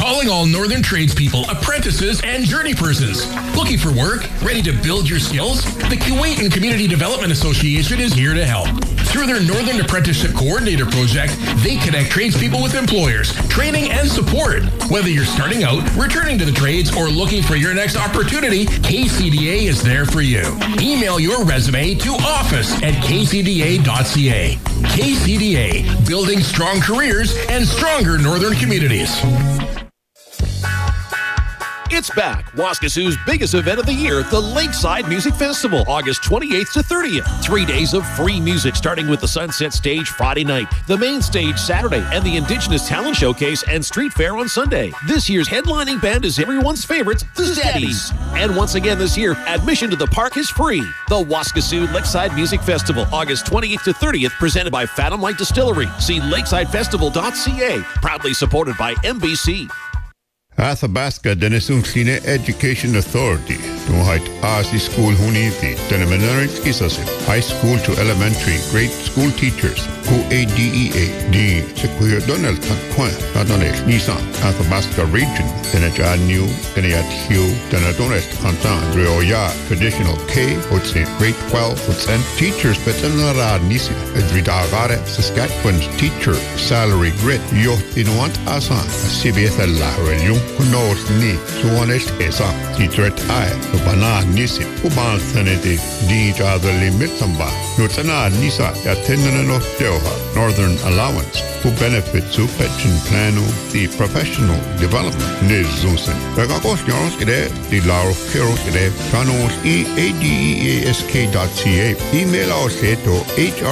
Calling all northern tradespeople, apprentices, and journey persons. Looking for work? Ready to build your skills? The Kuwaitan Community Development Association is here to help. Through their Northern Apprenticeship Coordinator project, they connect tradespeople with employers, training, and support. Whether you're starting out, returning to the trades, or looking for your next opportunity, KCDA is there for you. Email your resume to office@kcda.ca. KCDA, building strong careers and stronger northern communities. It's back. Waskasoo's biggest event of the year, the Lakeside Music Festival, August 28th to 30th. 3 days of free music, starting with the Sunset Stage Friday night, the main stage Saturday, and the Indigenous Talent Showcase and Street Fair on Sunday. This year's headlining band is everyone's favorite, the Steadies. And once again this year, admission to the park is free. The Waskasoo Lakeside Music Festival, August 28th to 30th, presented by Phantom Light Distillery. See lakesidefestival.ca. Proudly supported by MBC. Athabasca Denisumsine Education Authority. Nuhait Asi School Huniti. Denemenarit Kisase. High school to elementary grade school teachers. Who ADEA. Di Sequia Donald Tanquin. Nadone Nisan. Athabasca region. Denajad New. Denayat Hugh. Denadones Kantan. Rioya. Traditional K. Hutsin. Grade 12. Hutsen. Teachers Betanarad Nisi. Edvidagare. Saskatchewan's teacher salary grid. Yo Inuant Asan. CBS Lahreljum. Kunos ni suones esa titret ai bana nisi uban sanete di jada limit samba nutana nisa atendano deoha Northern Allowance who benefits to pension plano the professional development nizusen pagakos nyaros ide di laro keros ide kanos adeask.ca email us to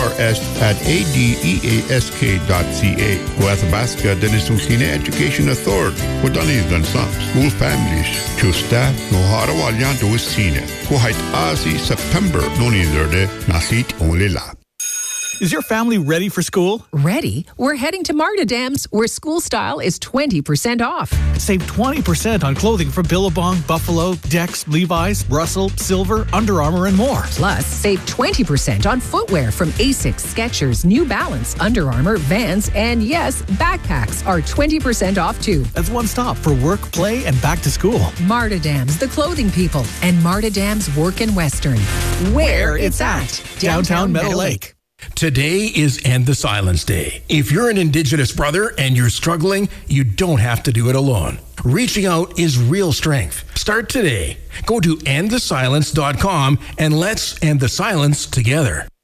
hrs@adeask.ca Athabasca Denisumsine Education Authority than some school families to staff no harawalyan to sine who height Asi September no neither de nasit only la. Is your family ready for school? Ready? We're heading to Marta Dams, where school style is 20% off. Save 20% on clothing from Billabong, Buffalo, Dex, Levi's, Russell, Silver, Under Armour, and more. Plus, save 20% on footwear from Asics, Skechers, New Balance, Under Armour, Vans, and yes, backpacks are 20% off too. That's one stop for work, play, and back to school. Marta Dams, the clothing people, and Marta Dams Work in Western. Where it's at. Downtown Meadow Lake. Today is End the Silence Day. If you're an Indigenous brother and you're struggling, you don't have to do it alone. Reaching out is real strength. Start today. Go to endthesilence.com and let's end the silence together.